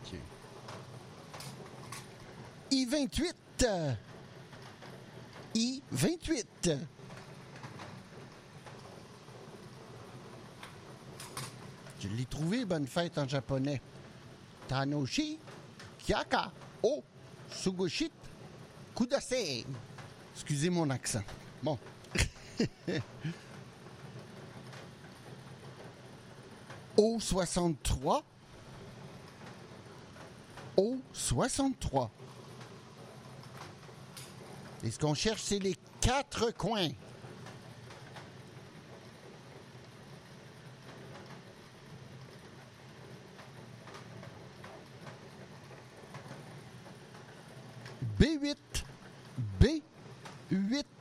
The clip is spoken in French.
OK. I-28. I-28. Je l'ai trouvé, bonne fête en japonais. Tanoshi, Kyaka, O, Sugoshit, Kudasei. Excusez mon accent. Bon. O63. O63. Et ce qu'on cherche, c'est les 4 coins. B8. B8.